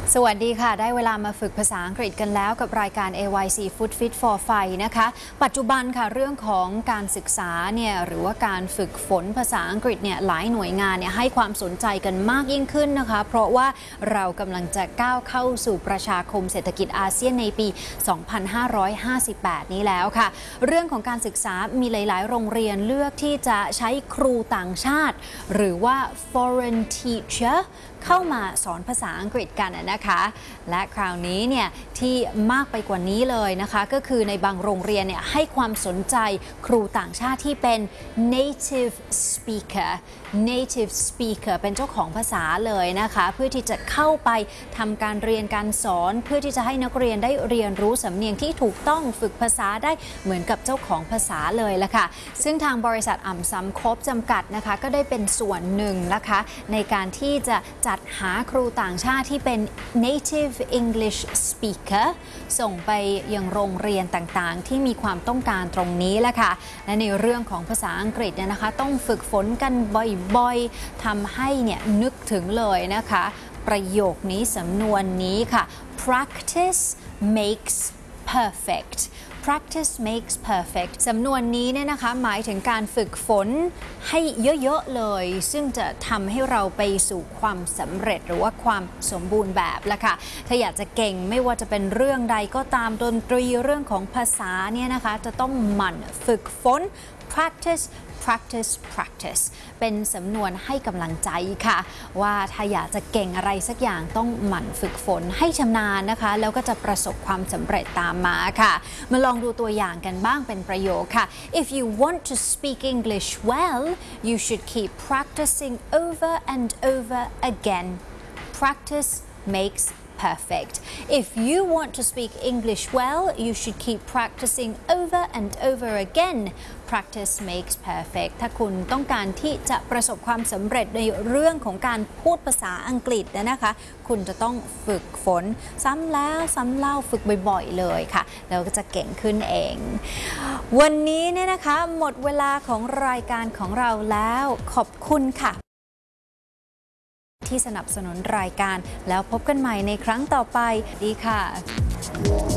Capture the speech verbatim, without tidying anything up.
สวัสดีค่ะได้เวลามาฝึกภาษาอังกฤษกันแล้วกับรายการ เอ วาย ซี Food Fit for Fight นะคะปัจจุบันค่ะเรื่องของการศึกษาเนี่ยหรือว่าการฝึกฝนภาษาอังกฤษเนี่ยหลายหน่วยงานเนี่ยให้ความสนใจกันมากยิ่งขึ้นนะคะเพราะว่าเรากำลังจะก้าวเข้าสู่ประชาคมเศรษฐกิจอาเซียนในปี สองพันห้าร้อยห้าสิบแปด นี้แล้วค่ะเรื่องของการศึกษามีหลายๆโรงเรียนเลือกที่จะใช้ครูต่างชาติหรือว่า foreign teacher เข้ามาสอนภาษาอังกฤษกันนะคะและคราวนี้เนี่ยที่มากไปกว่านี้เลยนะคะก็คือในบางโรงเรียนเนี่ยให้ความสนใจครูต่างชาติที่เป็น native speaker native speaker เป็นเจ้าของภาษาเลยนะคะเพื่อที่จะเข้าไปทำการเรียนการสอนเพื่อที่จะให้นักเรียนได้เรียนรู้สำเนียงที่ถูกต้องฝึกภาษาได้เหมือนกับเจ้าของภาษาเลยละค่ะซึ่งทางบริษัทอ่ำซ้ำครบจำกัดนะคะก็ได้เป็นส่วนหนึ่งนะคะในการที่จะจัดหาครูต่างชาติที่เป็น native English speaker ส่งไปยังโรงเรียนต่างๆที่มีความต้องการตรงนี้แหละค่ะและในเรื่องของภาษาอังกฤษเนี่ยนะคะต้องฝึกฝนกันบ่อยๆทำให้เนี่ยนึกถึงเลยนะคะประโยคนี้สำนวนนี้ค่ะ practice makes perfect practice makes perfect สำนวนนี้เนี่ยนะคะหมายถึงการฝึกฝนให้เยอะๆเลยซึ่งจะทำให้เราไปสู่ความสำเร็จหรือว่าความสมบูรณ์แบบละค่ะถ้าอยากจะเก่งไม่ว่าจะเป็นเรื่องใดก็ตามดนตรีเรื่องของภาษาเนี่ยนะคะจะต้องหมั่นฝึกฝน practice practice practice เป็นสำนวนให้กำลังใจค่ะว่าถ้าอยากจะเก่งอะไรสักอย่างต้องหมั่นฝึกฝนให้ชำนาญนะคะแล้วก็จะประสบความสำเร็จตามมาค่ะมาลองดูตัวอย่างกันบ้างเป็นประโยคค่ะ If you want to speak English well you should keep practicing over and over again practice makes perfect if you want to speak English well you should keep practicing over and over again practice makes perfect ถ้าคุณต้องการที่จะประสบความสำเร็จในเรื่องของการพูดภาษาอังกฤษนะคะคุณจะต้องฝึกฝนซ้ำแล้วซ้ำเล่าฝึกบ่อยๆเลยค่ะแล้วก็จะเก่งขึ้นเองวันนี้เนี่ยนะคะหมดเวลาของรายการของเราแล้วขอบคุณค่ะที่สนับสนุนรายการแล้วพบกันใหม่ในครั้งต่อไปดีค่ะ